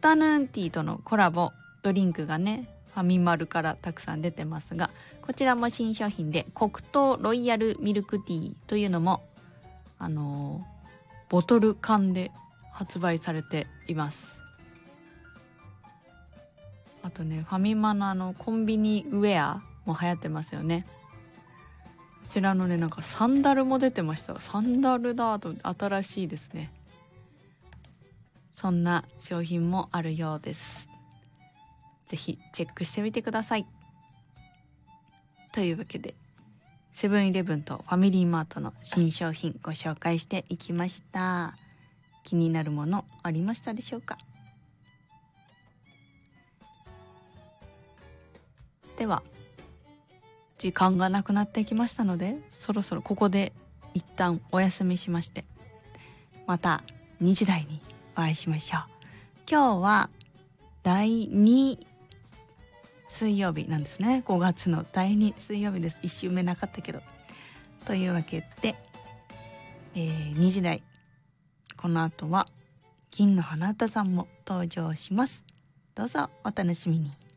タヌーンティーとのコラボドリンクがねファミマルからたくさん出てますが、こちらも新商品で黒糖ロイヤルミルクティーというのもボトル缶で発売されています。あとねファミマのコンビニウェアも流行ってますよね。こちらのねなんかサンダルも出てました。サンダルだと新しいですね。そんな商品もあるようです。ぜひチェックしてみてください。というわけでセブンイレブンとファミリーマートの新商品ご紹介していきました。気になるものありましたでしょうか。では時間がなくなってきましたので、そろそろここで一旦お休みしまして、また2時台にお会いしましょう。今日は第2水曜日なんですね。5月の第2水曜日です。1週目なかったけど。というわけで、2時台この後は金の花歌さんも登場します。どうぞお楽しみに。